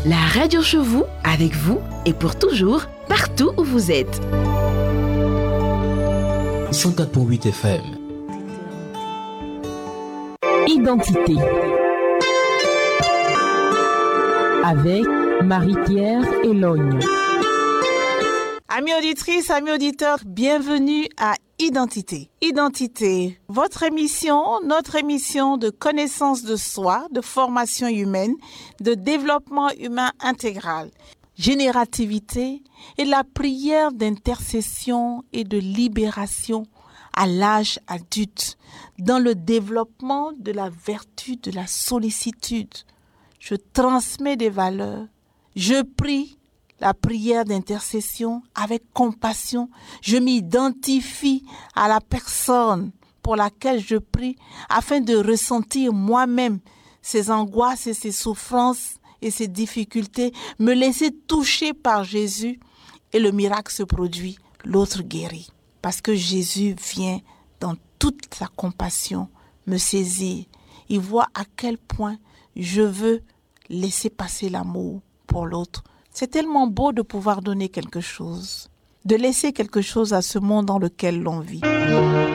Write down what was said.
La radio chez vous, avec vous et pour toujours, partout où vous êtes. 104.8 FM. Identité. Avec Marie-Pierre Elogne. Amis auditrices, amis auditeurs, bienvenue à Identité. Identité, votre émission, notre émission de connaissance de soi, de formation humaine, de développement humain intégral, générativité et la prière d'intercession et de libération à l'âge adulte, dans le développement de la vertu de la sollicitude. Je transmets des valeurs, je prie la prière d'intercession avec compassion. Je m'identifie à la personne pour laquelle je prie afin de ressentir moi-même ces angoisses et ces souffrances et ces difficultés, me laisser toucher par Jésus et le miracle se produit, l'autre guérit. Parce que Jésus vient dans toute sa compassion me saisir. Il voit à quel point je veux laisser passer l'amour pour l'autre. C'est tellement beau de pouvoir donner quelque chose, de laisser quelque chose à ce monde dans lequel l'on vit.